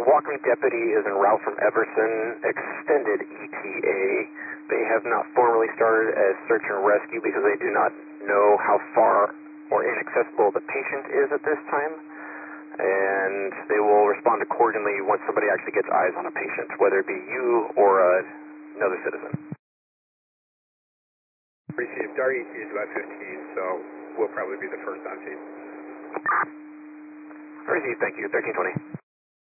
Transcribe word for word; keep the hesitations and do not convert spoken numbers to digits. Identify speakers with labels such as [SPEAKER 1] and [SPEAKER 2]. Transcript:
[SPEAKER 1] Walking deputy is en route from Everson, extended E T A. They have not formally started as search and rescue because they do not know how far or inaccessible the patient is at this time. And they will respond accordingly once somebody actually gets eyes on a patient, whether it be you or uh, another citizen.
[SPEAKER 2] Received. Our E T is about fifteen, so we'll probably be the first on scene.
[SPEAKER 1] Received, thank you, thirteen twenty.